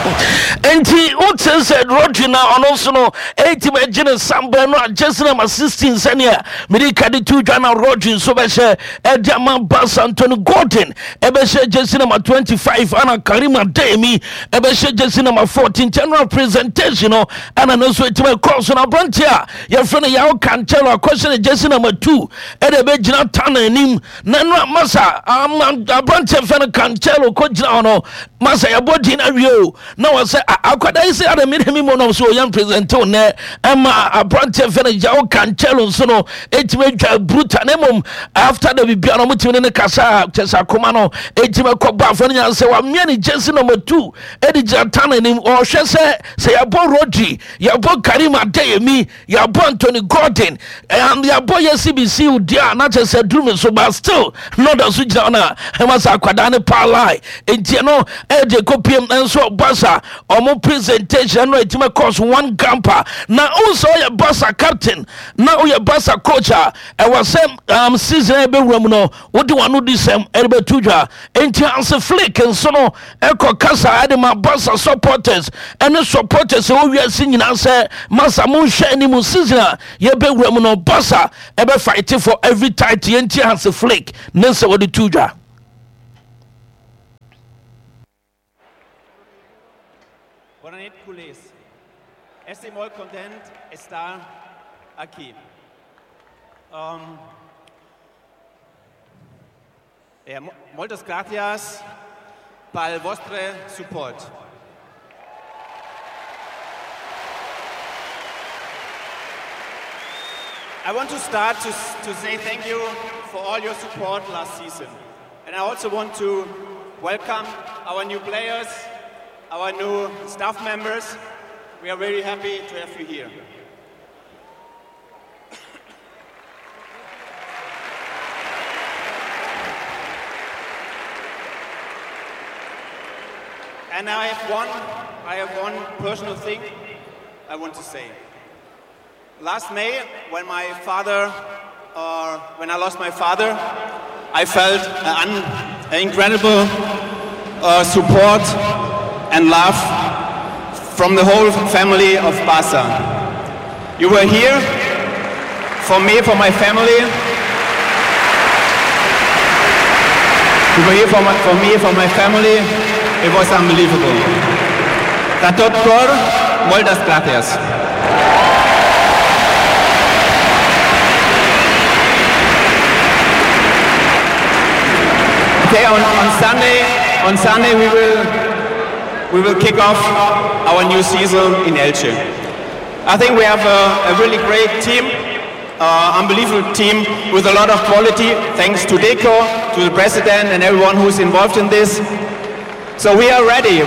Enti what said Rodri now and also no 80 Major Samba no just number 16 senior Medica di 2 Jana Rodri so beshe Edjaman Bass Anthony Gordon ebeshe just number 25 Anna Karima Demi ebeshe just number 14 general presentation no and also it my cross on a brantia your friend Yao Cancelo question just number 2 ebe gina tana nim nanwa masa brantia friend Cancelo ko gina no masa ya body na rio na was akwada ise ada me mo no so young present on na ama brantia friend Yao Cancelo so no etime twa brutal nemom after the bibia no mutime ne kasa chesa koma no etime ko ba friend nya se wa mia ni jersey number 2 edi gina tana nim o hwe se ya bo Rodri ya bo Karim Adeyemi ya bo Anthony Gordon and ya bo CBC udia na chese drum so but still no da so gina na masa akwada ne palai enti no eje kopiem enso Barca omo presentation no etime course 1 camper na also ya Barca captain na ya Barca coach e was season ebe wram no wodi wanu disem ebe tudwa enti anse flick enso no eko kasa ade ma Barca supporters and supporters o wi asi nyina se masa mo hwe ni mo season ye be wram no Barca ebe fight for every title enti anse flick nense wodi tudwa. Bonne Coulés. Estoy muy contento de estar aquí. Muchas gracias por vuestro support. I want to start to say thank you for all your support last season. And I also want to welcome our new players, our new staff members. We are very happy to have you here. And I have one personal thing I want to say. Last May, when I lost my father, I felt an incredible support and love from the whole family of Barca. You were here for me, for my family. You were here for me, for my family. It was unbelievable. Doctor, muchas gracias. Okay, on Sunday we will kick off our new season in Elche. I think we have a really great team, unbelievable team with a lot of quality, thanks to Deco, to the president and everyone who's involved in this. So we are ready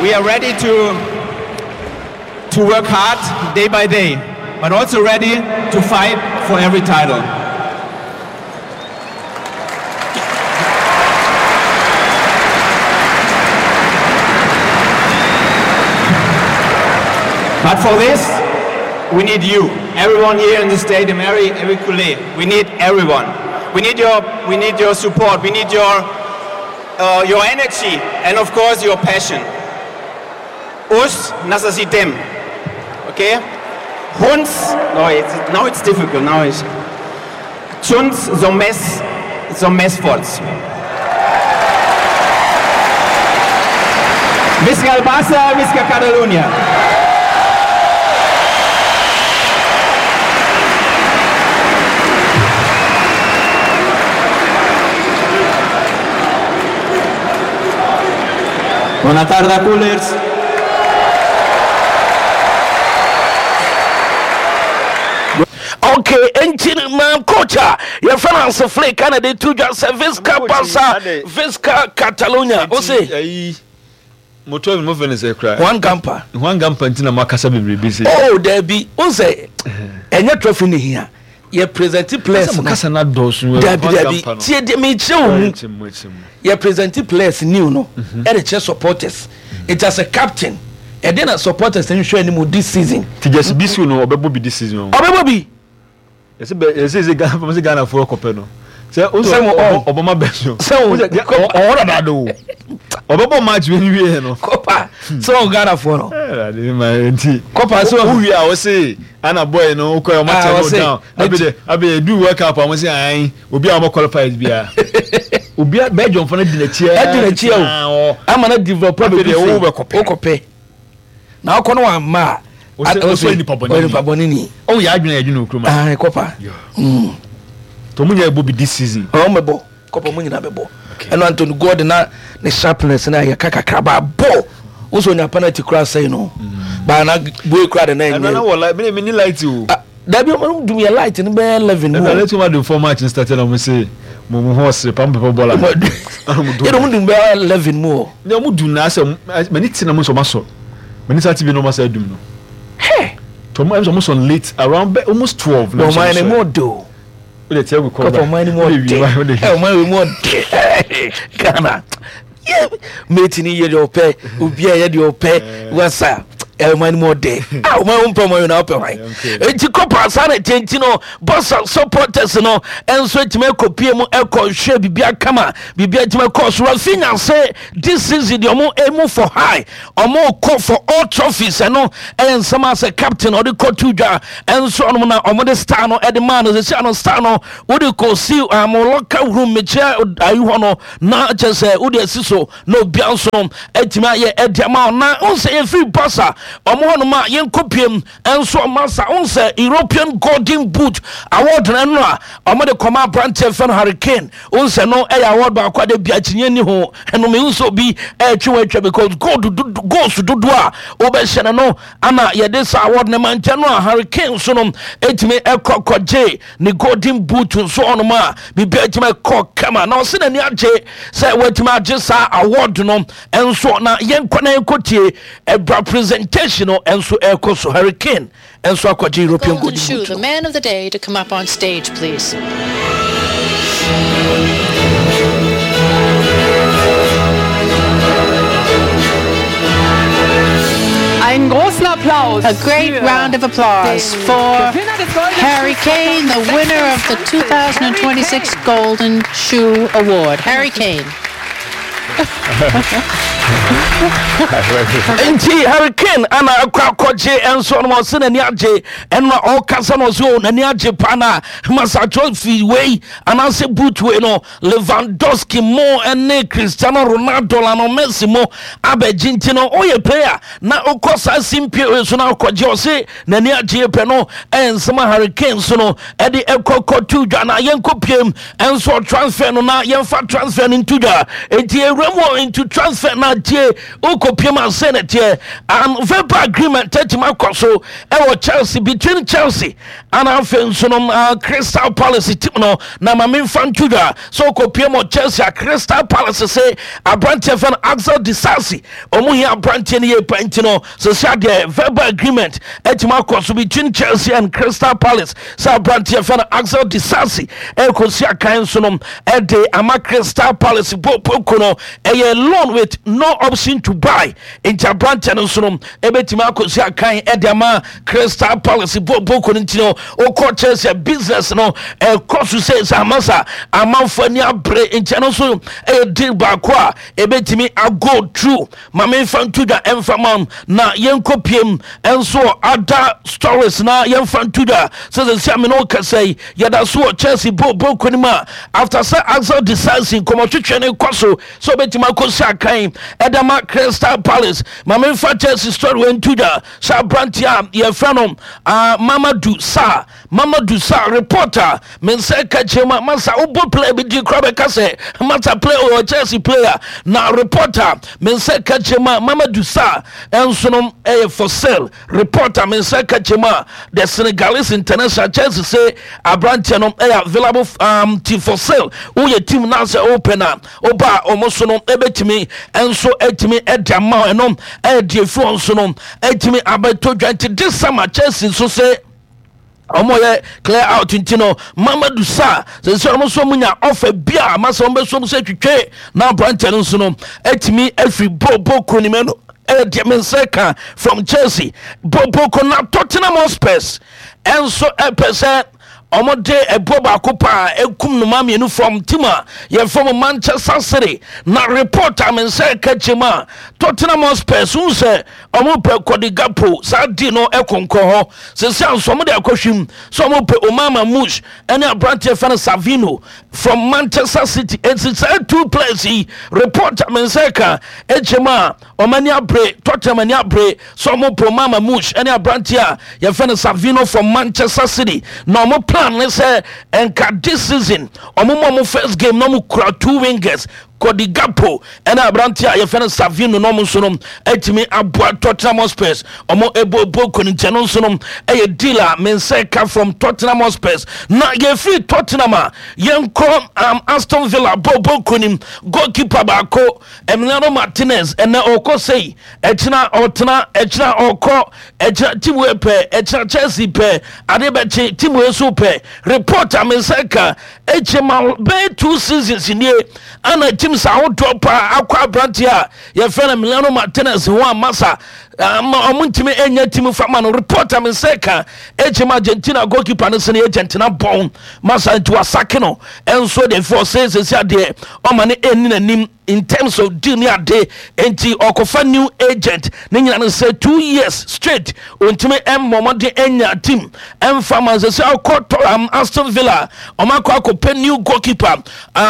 to work hard day by day, but also ready to fight for every title. But for this, we need you, everyone here in the stadium, every colleague. We need everyone. We need your support. We need your energy and of course your passion. Us necessitem, okay? Junts, now it's difficult. Now it's junts som més forts. Visca el Barça, visca Catalunya. Buona tarda, Coolers. Okay, engine man coach, your finance flick and they two just Visca Barca, Visca Catalunya. What's it? Motor movement is a cry. One camper until Makasa be busy. Oh, there be. What's it? And your trophy here. Your present players. Makasa doors. There be. Your present players new no. And the chess supporters. It as a captain. And then a supporters and show anymore this season. To just be soon or be this season. Obebi. Yes, a Ghana for a copeno. Say, Obama Besson. So, all of that do. Obebo match when you hear no. Copa. So Ghana for no. Copa so who we are say ana boy no ko your match no down. Abi do work up am say ai obi am qualified bia. Obi Belgium for na di na chia o. Am na develop problem dey wo be kope. Na ko no ma. O so ni paboni ni. O ya adwena okro ma. Ah Copa. To munya ebo bi this season. O mebo. Copa munya na bebo. Eno Anthony Gordon na ne sharpness na ya kakakra bo. Also nya penalty cross say no. Ba na boy crowd na nya. Na wala me ni light o. Da bi o do me light ni be 11 no. Na let me do for match started am say mo horse pam people ball. You don't do be 11 more. Na mo do na say many tin na mo so maso. Many sati bi no ma say dum no. Hey. To mo almost on late around almost 12 no man anymore do. We tell we call for money more. Eh money more. Ghana. Yeah, mate ni ye de opɛ obi a ye de opɛ wasa man more day. Ah, my own promo na opɛ hwan. Enti Copa sana tenti no boss supporters no enso etime kopie mu hwe bibia kama bibia etime course Rafinha say this season the omo emu for high omo call for all trophies no and some as a captain or the kotudwa enso omo na omo the star no e the man no say no star no wo de ko see locker room me chair ayu ho no na just say wo de siso no bianso etime aye ediama na on say free passer omo ho no ma yen kopiem enso masa on say European Golden Boot award na no a omo de command branch fan Hurricane on say no e award ba kwa de bia chinye ni ho eno me nso bi twa because goals do a obehye no ama ye this award na manche no Hurricane so no etime ekokoje ni Golden Boot so on ma bibia etime kama na o se na ni age say wetime age sa award no enso na yen kwa na ekotie ebra presentation no enso ekoso Hurricane enso akwaje European Golden Boot. The man of the day to come up on stage, please. Einen großen Applaus. A great round of applause for Harry Kane, the winner of the 2026 Golden Shoe Award. Harry Kane. Enti Hurricane ana akwakoje enso no se na ni age enwa o kasa no so na ni age pana masa trophy way ana se boot way no Lewandowski mo ene Cristiano Ronaldo la no Messi mo abejinti no oye player na okosa simpie so na akwaje o se na ni age pe no ensema Hurricane so no e de ekokotu dwa na yenkopiem enso transfer no na yenfa transfer into dwa enti ewremo into transfer na tie ukopiem senator and verbal agreement tetima kwaso e Chelsea between Chelsea and afenso Crystal Palace team no na mamemfa ntuda so ukopiem Chelsea Crystal Palace say abrante fan Axel Disasi omu here abrante ne ye pantino so say the verbal agreement tetima kwaso between Chelsea and Crystal Palace so abrante fan Axel Disasi e kosi akan so no e de ama Crystal Palace poko no a loan with no option to buy in Jabrante no so no ebetima akosi akan e de ama Crystal Palace poko ntino o ko Chelsea business no e cost say amasa amanfo ni abre nchano so e deal ba kwa ebetimi go through mame fantuda enfamam na yenkopiem enso other stories na yenfantuda so the same no ka say yada so Chelsea poko ni ma after say Axel deciding come twetwe ne kwaso so betima akosi akan edama Crystal Palace mame fa Chelsea story wentuda sa brantia ye franom Mamadou Sa reporter men say kachema masa obo play bi di krobe kase masa play o Chelsea player na reporter men say kachema Mamadou Sa ensonom for sale reporter men say kachema the Senegalese international Chelsea say abrantia no available team for sale who your team now say open oba omoso no ebetimi enso etimi edama enom edie fu onso no etimi abeto dwante this summer Chelsea so say omoye clear out intino Mamadou Sa se so omoso munya offer bia masa ombeso se twetwe na branch no so no etimi every bobo konimeno Diamenseka from Chelsea bobo kona Tottenham Hotspur enso epese omode ebo ba kopa ekum no ma mienu from tima ye from Manchester City na report am say kachema Tottenham Hotspur say omo pe Cody Gakpo sa di no ekonko ho se se anso de akohwim so omo pe Omama Mush ene abrante fan Savino from Manchester City. It's two players report am say ka echema omani abre Tottenham ani abre so omo pe Omama Mush ene abrante a ye fan Savino from Manchester City. No mo plan ne say enka this season omo first game no mo kura 2 wingers Cody Gakpo and Abrantia Yefena Savino no Musunum etimi abua Tottenham Hotspur omo ebo koninteno sunum a dealer menseka from Tottenham Hotspur na ye free Tottenham yenko Aston Villa bobo konim goalkeeper baako Emiliano Martinez and oko say echina oko echa timu pe echa Chelsea pe adebechi timu so pe reporter menseka echema be 2 seasons in here ana sa drop akwa brantia ye fena Emiliano Martinez ho amasa omuntime enya timu fama no reporter me seka ejema Argentina goalkeeper no se Argentina bon masa to asake no enso the for says de o mane eni nanim in terms of junior day enti okofa new agent ne nyina no say 2 years straight ontime momode enya team fama se akoto Aston Villa omakwa new goalkeeper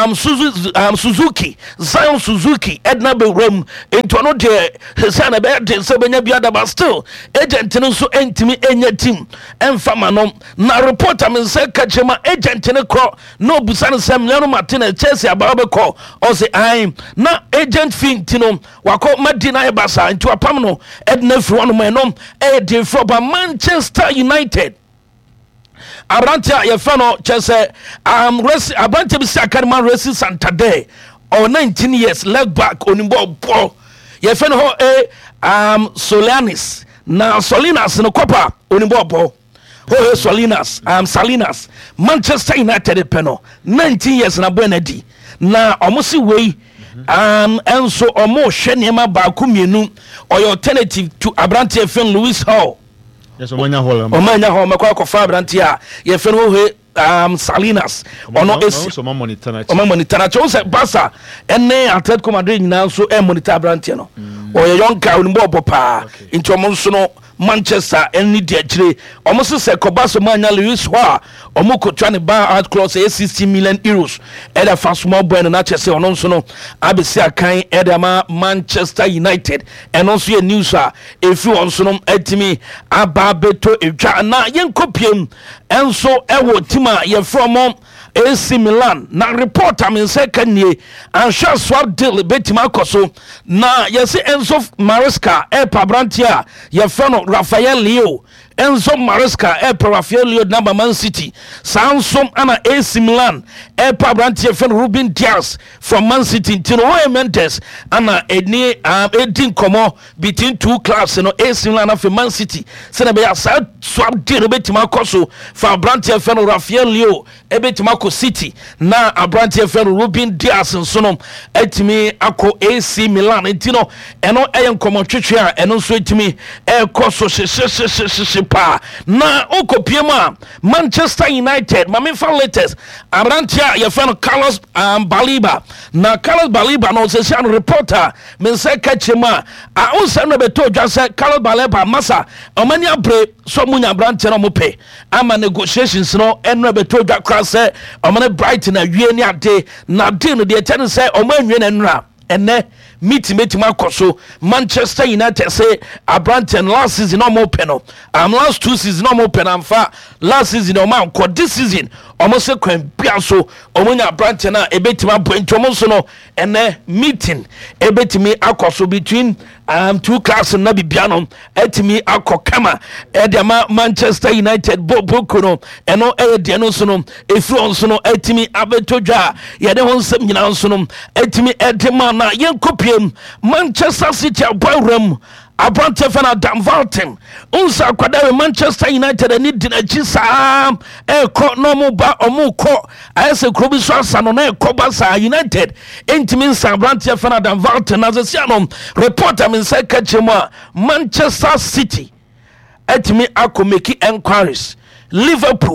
Suzuki Zion Suzuki Edna Bewrem into no de se na be de se benya biada but still agent no so entimi enya team fama no na reporter me say kachema agent ne kro no busane Sam Emiliano Martinez Chelsea ababe ko o say I na agent fintino wako Madina Ebasa into apam no Edna fri one man no de from Manchester United Arantia Yefano Chelsea Abante bi Academy Racing Santander or 19 years leg back onimbo bo Yefano ho Solanis na Solinas no kopa onimbo bo ho Salinas Manchester United peno 19 years na Benedi na omosi wei enso omo hwe niema ba ku mienu or alternative to Abrante Efen Lewis Hall. Yes, Omanya Hall. Omanya Hall makwa Abrante a ye fen ho Salinas ono esi so monitor na chose Barca ene Atletico Madrid nyina so monitor Abrante no o ye young guy onimbo popa into omo so no Manchester any de chire omo se Kobaso manya Lewis Hall omo ko twa ne ba out clause 60 million euros e da fa small boy na chese ono so no abesi akan e da ma Manchester United eno so ye news a efi on so no atimi aba beto edwa na yenkopiem enso ewo tima ye from AC Milan na report am second nie and shall swap deal betima koso na yesi Enzo Maresca Pabrantia ye from Rafael Leo Enzo Maresca Rafael Leo number Man City Samsung ana AC Milan Pabrantia from Ruben Dias from Man City Tino Mendes ana eni 18 komo between two clubs no AC Milan and Man City se na be swap deal betima koso for Pabrantia from Rafael Leo betima City na Abrante Efen Ruben Dias nsonom etimi akọ AC Milan entino eno enkomo twetwe a eno so etimi ekoso pa na okopiema Manchester United mamifa latest Abrante Efen Carlos Baliba na Carlos Baliba no se sian reporter mense kachema a unsa no beto dwase Carlos Baliba masa omani abre so munya Abrante no mope ama negotiations no eno beto dwa krase omane Brighton na wie ni ade na de no de tene say omanwie na nra ene meeting akoso Manchester United say Abrante last season no more penal last 2 seasons no more penal last season no man ko this season almost say kwan bia so omunya Abrante na ebetima point omo no ene meeting ebetimi akoso between two classes na bibia no etimi akokama edema Manchester United bobo no eno de no so no efi on so no etimi abetodwa ye de ho nsem nyina so no etimi edema na yenkopiem Manchester City abawram Abrante Fana Damvalten unsa kwada Manchester United ni dinachi sa ko no mo ba omo ko ayese krobi so asano na ko ba sa United entimi sa Abrante Fana Damvalten azesiano reporter min say kachema Manchester City etimi akomeki enquiries Liverpool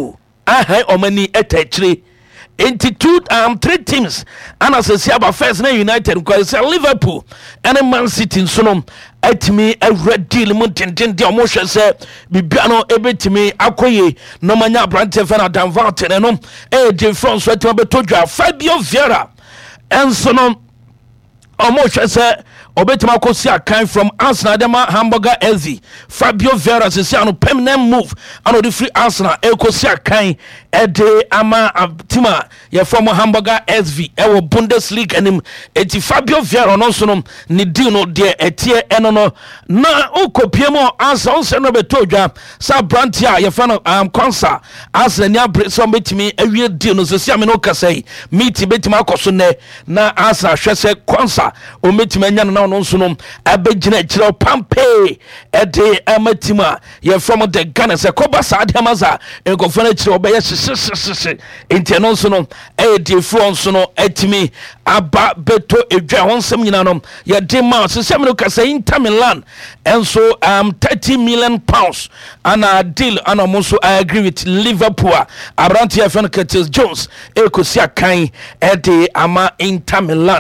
ahai omani etachire into 3 teams and as a Siaba first na United because Liverpool and Man City nso atimi a red deal muntenten de omoshe se bibiano ebetimi akoye no manya brante fana Dan Varten no de France wetima betodwa Fabio Vieira enso no omoshe se obetima kosi akan from Arsenal dema Hamburger SV Fabio Vieira se say no permanent move and the free Arsenal ekosi akan ede ama tima ye from Hamburger SV ewo Bundesliga enim eti Fabio Vieira no so no ni deal no de etie eno no na okopie mo Arsenal se no betodwa sa brand ya ye fan Konsa Arsenal ni abre so betimi awie deal no se say me no kasai meet betima akoso ne na Arsenal hwese Konsa o metimi anya no no so no abegina kire pampe ede amatima ye from the Ghana se koba sa adamaza enkofo na kire obeye inteno so no di France no etimi aba beto edwa honsem nyina no ye de ma so se me no kasa Inter Milan enso 30 million pounds ana deal ana mo so I agree with Liverpool abrante ye fan Curtis Jones ekosi akan ede ama Inter Milan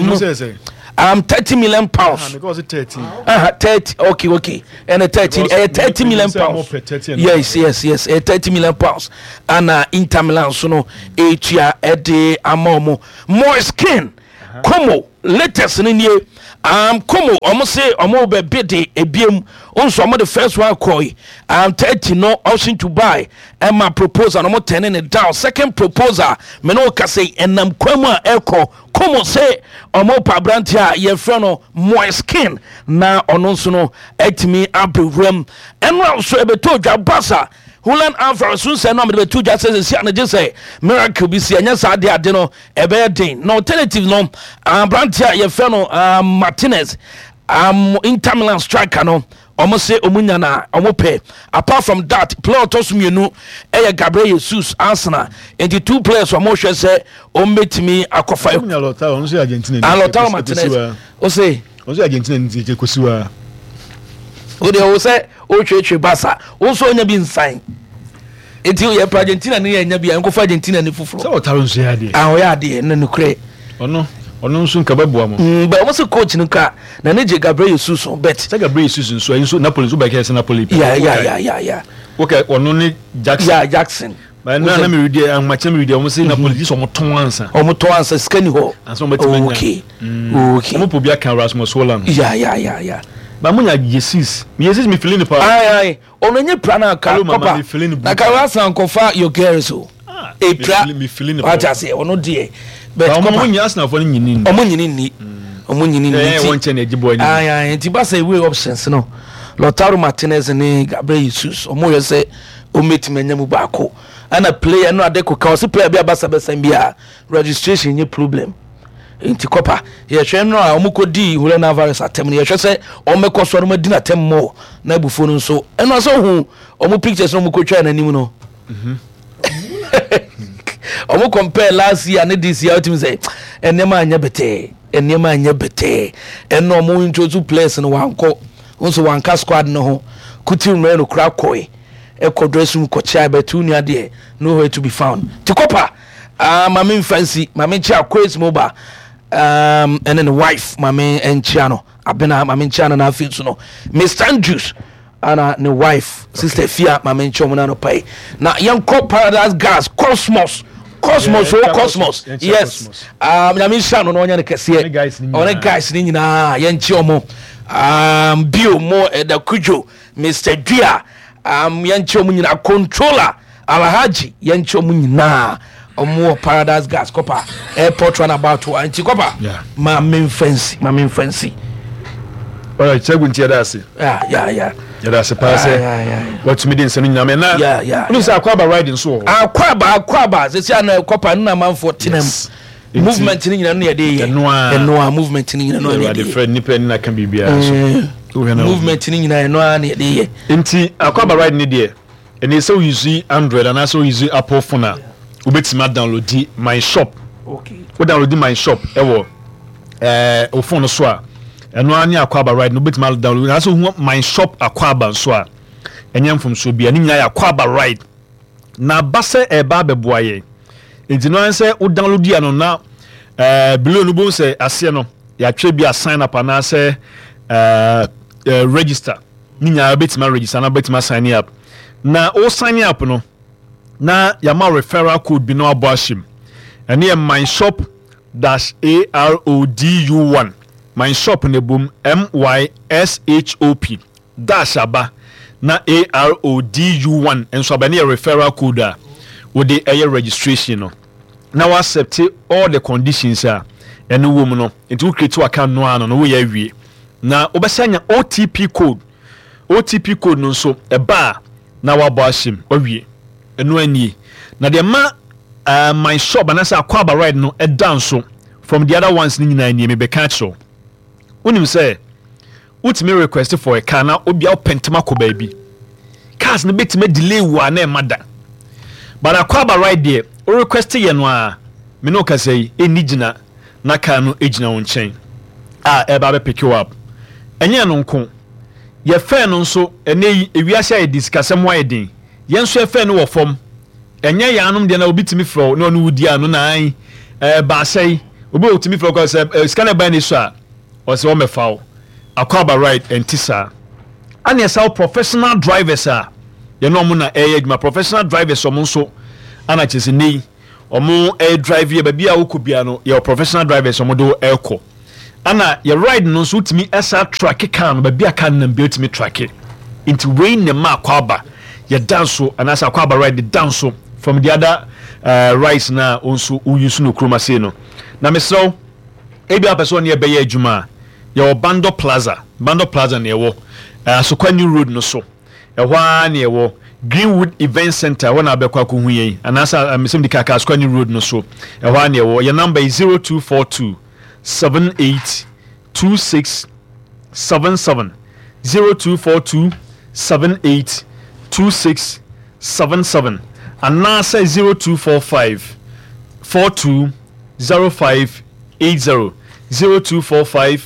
30 million pounds. Because it's 30. 30. Okay. And 30 million pounds. Yes. 30 million pounds. And Inter Milan so no etia ede amomo more skin. Como latest in here. Como almost say omo be bede ebiem onso omo the first one koi 30 no option to buy and my proposal no turning it down second proposal me no ka say enam kwamu eko como say omo pa brantia ye friend no more skin na ononso no etimi abrewem enra so ebeto dwa basa Hulan Alvarez soon say no me betu just say na just say miracle bi si anya sa ade no ebe den no alternative no brantia ye friend no Martinez Inter Milan striker no almost say omunya na omope apart from that player toss mienu Gabriel Jesus Arsenal and the 2 players from Moshe say ometimi akofa Lautaro say Argentina Lautaro Martinez o say Argentina nti kosiwa o de o say o twetwe basa o so onya bi nsan enti o ye Argentina ni enya bi an ko fa Argentina ni fufuro say Lautaro say ade o ya ade na nukre ono nso nka babu amo ba mo se coach nka na ne je Gabriel Jesus bet say Gabriel Jesus nso Napoli so ba ke say Napoli yeah okay ono ni Jackson ba na me ready an match me ready o mo say Napoli so mo ton ansa skani ho anso mo betima okay mo po bia kan Rasmus Holland yeah ba mo nya Jesus me feeling pa ai ono nye plana ka kopa na ka Rasan kofa Yogereso me feeling pa ta say ono die but omo nya Arsenal for nyini ni won chen ejibo ni ai nti ba say way options no Lautaro Martinez ni Gabriel Jesus omo ye say o metima nyamu ba ko ana player no ade ko ka o se player bia basa bia registration nye problem nti kopa ye hwe no a omukodi Julian Alvarez atem ye hwe se omekoso no madina atem mo na bufo no so eno so hu omu pictures no omukotwa na nim no omu compare last year and this year ultimate say enema anya bete eno omu introduce players no wanko onso wanka squad no ho kuti mre no kra koi ekodresum kocha betu ni ade nowhere to be found tikopa mama fancy mama chia quiz moba and then the wife mama enchiano abena mama enchiano na fit no Mr. Andrews and the wife sister Fia mama enchomo na no pay na yanko Paradise Gas Cosmos yes na me shano no nya ne kese one guys ni nyina yanchi omo bio mo da kujo Mr. Dua yanchi omo nyina controller Alhaji yanchi omo nyina omo Paradise Gas Copper airport runabout to anti Copper my main fancy all right check with you yeah that's a pass what me din say nyina me na you say akwaba riding so akwaba say say na Copper na man for tinem movement ni nyina no ye dey no movement ni nyina no ye dey friend nipa ni na kan bibia so movement ni nyina no na ye dey nti akwaba riding ni dey and they say we use Android and also use Apple phone ubetima download my shop okay we download my shop ewo o phone so a eno ani akwaba ride no ubetima download also my shop akwaba so a enyam from so bia ni nyina akwaba ride na base eba beboaye enti no anse wo download ya no na below no bo say ase no ya twa bi sign up na say register ninya betima register na betima sign up na o sign up no na yama referral code bi no aboashim ene e myshop-ARODU1 myshop ne boom MYSHOP dash aba na ARODU1 enso aba ne referral code a wo de registration no na we accept all the conditions a ene wo mu no enti wo create account no ano no wo ya wie na obesanya OTP code no so eba na wa boashim owie enu ani na de ma my shop and I say akwaba ride no e down so from the other ones ni nyina ni me be catch so unim say ultimate request for a car na obia pentema ko ba bi cars no betime delay wa na e mada but akwaba ride there o request ye no a me no ka say eni gina na car no ejina won chen e ba be pick you up enye no nko ye fe no nso ene ewiase aye discuss am wa den ye nso e fe no wo fom enye ya anum de na obitimi fro na onu wudi anu na an ba sei obi otimi fro ko say scanner by ni so a o se o mefa akwaba ride entisa ani esa professional drivers a ye no mo na adwuma professional drivers o mo so ana chese nei o mo drive ye ba bia wo kobia no ye professional drivers o mo do elko ana ye ride no so utimi esa track car no ba bia kan na bi utimi track into rain ne ma akwaba ye dance and as akwaba ride the dance from the other rice na also use no chroma say no na me so ebi a person ne be ye adwuma ye Bando Plaza ne wo Asokwa Road no so e hwa ne wo Greenwood Event Center wona abekwa ko hu yen anasa mesim dikaka Asokwa Road no so e hwa ne wo your number is 0242 782677 0242 782677 and now say 0245 420580 0245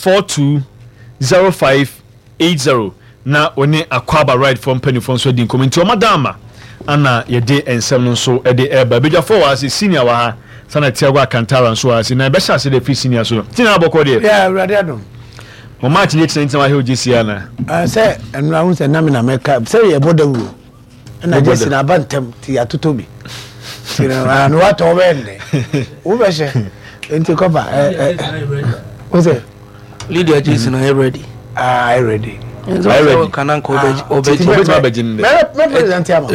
420580 na oni akwaba ride from penny from so din comment o madama ana ye de ensem no so e de eba beja for was senior wa ha sana tiago akantara so as na be sha se de senior so tina aboko de yeah ready adom mo match ni tina wa he ogisi ana say enu ahun say na me na meka say ye bodawu na jesi na bantem ti atotobi tira no what obende wo be she enti cover o say Lydia Jason are ready. I ready. I ready. Kanan ko obeji ma bejin me president am.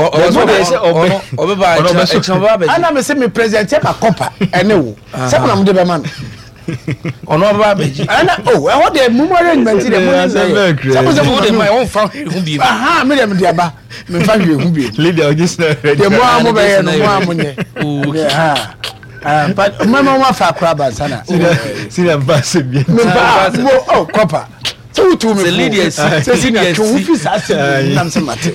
Ana me say me president am akopa ene wo. Se na mo de be man. Ono ba beji. Ana e what the mumu arrangement dey mo say. Se mo dey my own fan hu bi. Aha me dem dey aba. Me fan hu bi. Lydia just ready. Dem mo am be ye no mo am nye. Ha. But mama wa fa kraba sana. Sina mbase bien. Oh copper. So to me. Lydia sina to fi sase nam se mate.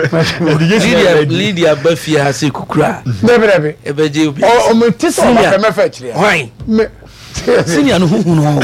Lydia bafia hase kukura. Bebe. Ebeje obi. O me tisa ma me fa kire. Why? Senior no hu no.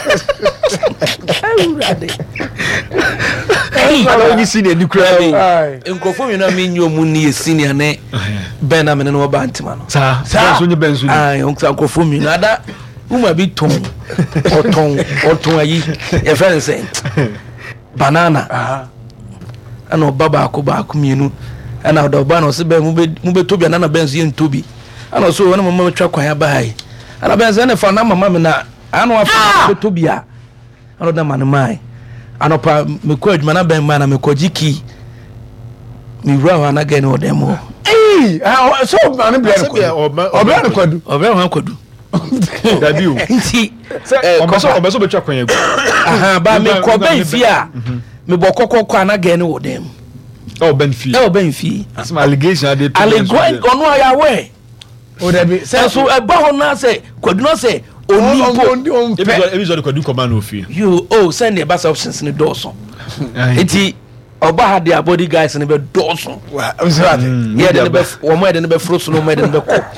Ala ni senior ni kura. Nkofo mi na me nyo mu ni senior ne ben na me no ba ntima no. Sa so nye ben so ni. Ah, nkofo mi na da uma bi ton oton ayi e friend say banana ana baba ko ba ko mienu ana do ba no se be mu be tobi ana ben so ye ntobi ana so wona mama twa kwan ba hai ana ben so na fa na mama me na ana wa fa be tobi a ana da man mai ana pa me ko adwuma na ben ma na me ko jiki mi wura na ga ni odemo so man be kwadu kwadu Dabi o. Nti obeso betwa kwan egu. Aha ba me ko ben fi a me bokokoko anaga ni wo dem. Oh ben fi. Some allegation dey. Allegation onu aya we. O dabi. So e ba ho na say kwadu no say onimpo. Ebi kwadu command ofi. You send the bus options ni doso. Nti oba ha the body guys ni be doso. Wa so de be wo mo de be froso no mo de be ko.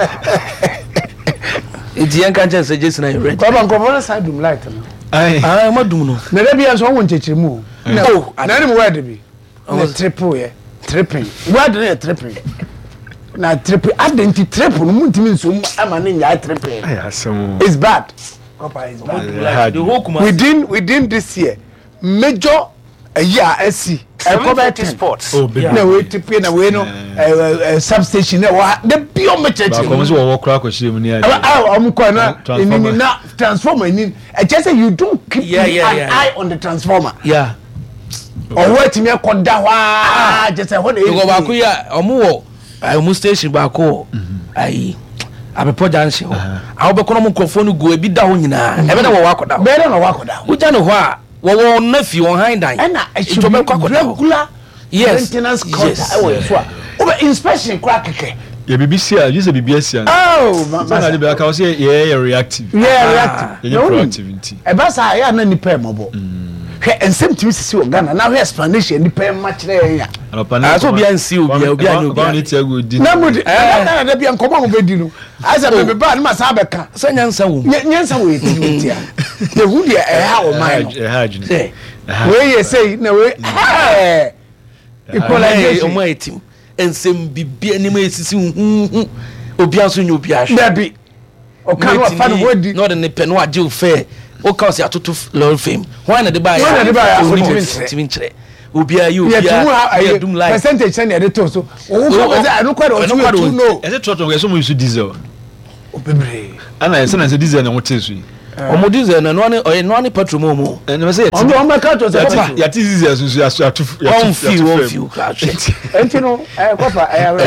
Iti yan kan chance Jason na ready. Baba nko na side dum light no. Ma dum no. Na da bia so won chechiremu. Na ni mo word bi. Na triple ye. tripping why do you tripping na tripping identity trip no muntimi nso ama ne nya tripping it's bad Papa is bad within this year major a year SC Community sports na we tipe na we no substation na the pure mechanic ba komo so wo kra ko shire mu ni aje na transformer ni just say you don't keep an eye on the transformer or wait me koda wa just say ho na go ba ku ya omo wo station ba ko ai abepo janse ho awo be kono mu krofo no go ebi da ho nyina e be na wo wakoda be na wo wakoda wo ja no ho a wo na fi won hindan and it should be regular maintenance cost over inspection crack keke ya BBC just a BBC oh na dey be aka say reactive reactive e ba sa ya na nipa mobo hwe ensem timi sisi o Ghana na hwe explanation nipa ma kire ya aso bia nsi obi na mudi na da bia nkomo mo bedi no asa bebe ba na sa beka sa nyansa wo tia the who dia e ha o mai no we ye say na we equalize o mai team ensem bibia ni ma esisi hu obi aso nyu obi ahwe dabi o kan wa fa no wodi no de ne pe no age o fe o ka se atoto lord fame why na de ba ya team nchire obia you obia dum life percentage send the to so o go say I no kwado o no e say trotton we so mo use diesel o bebre ana say na say diesel na wo tesu o mo diesel na no ani petrol mo na say o ma ka to say ya diesel so ya on fuel ka entino kofa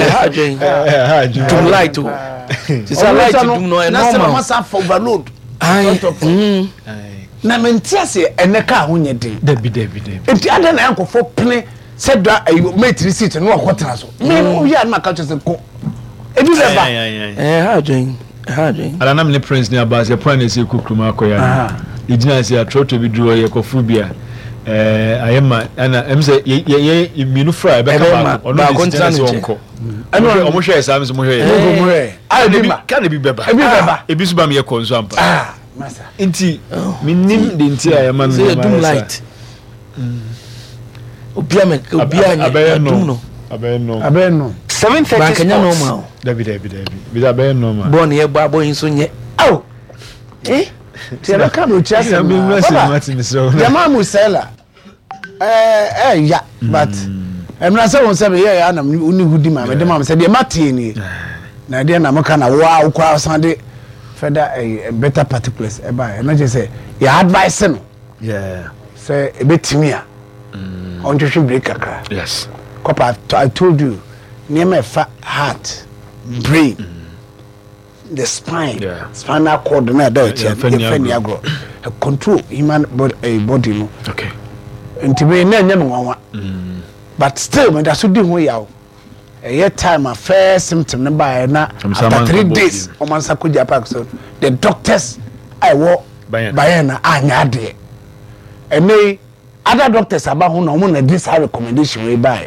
dum light o it's a light dum no normal na say for overload na mentia se eneka ho nye den dabi enti ada na yankofo pene se do metri seat no akotra so me o ya na ka chose ko ebi le ba ha dwen ala na me prince ni abase ya plan ese kukruma akoya ni ejina se atroto bi duro ye kofu bia ayema ana emse ye minu fry be ka ba ono kontra se onko ano omo hwe esa me so mo hwe kan bi beba ebi so ba me ye konso ampa masa inti minim de inti ayema me say dum light obia dum no abe no 7:30 kanya normal dabi bi abe normal bon ye gba boy nso nye aw tira ka no chia se me Martin so jama musela ya but emna se won se be ya na uni hudi ma me de ma se de matie ni na de na maka na wa kwa san de further better particulars e ba na je say your advice no say e betimi a on to should break akra yes Kopa, I told you near my heart brain the spine spinal cord na that control human body no okay ntibe na nyam nwanwa but still when that should do ho yawo a time a first symptom na by na after 3 days o man sakoja park so the doctors I wo bayana anya de ene other doctors aba ho na o na this recommendation we buy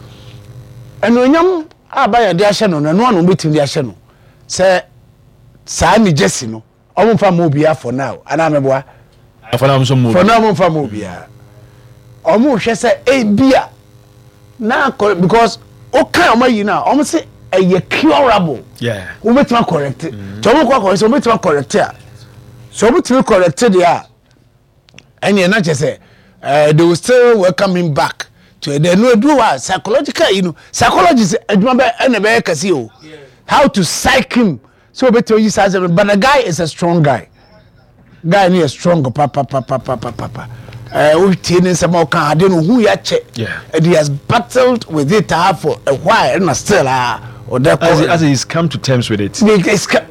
eno nyam abaya de ahye no na no anu betim de ahye no se saa ni jesi no o mo fa mo bia for now ana meboa for now mo fa mo bia o mo hwe se e bia na because o kan o mayi na o mo se e curable o betima correct to mo kwa so betima correct a so betima correct dia ene na che se they will still welcome him back to the no do psychological psychologist aduma be ene be kase o how to psych him so better you say but the guy is a strong guy ni a strong papa we tin some more can dey no who ya che and he has battled with it for a while and still or that as he's come to terms with it he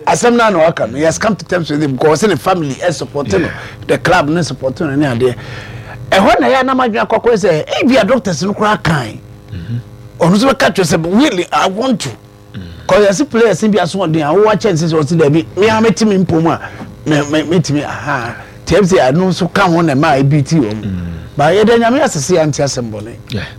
has come to terms with it because in the family is supporting the club no supporting any there when I na madwa kwakwa say e bia doctors no kura kan onu so catch yourself really I want to cause as players bia so on dey wo chances o ti da bi me ha metimi mpom a metimi TMC I know so kan ho na ma EBT o ba ye da nyame asese anti asembole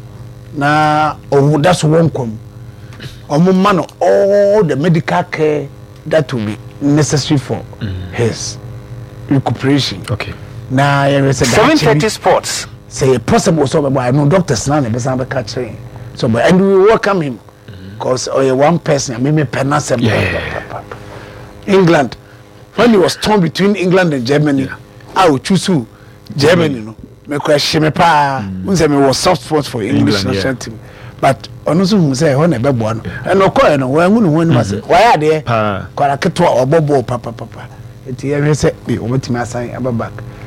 na o da so wonkom omo ma no all the medical care that will be necessary for his recuperation okay na you say 7:30 sports say possible so but I know doctors na be san be catch so but and we welcome him because one person maybe penasem England when he was torn between England and Germany I would choose Germany no me question me pa unse me was soft spot for English national team but onusu mu say ho na bebo no and okoye no wan hunu hunu ma say why ade kwara keto obobo papa enti ye say be o metimi asan aba back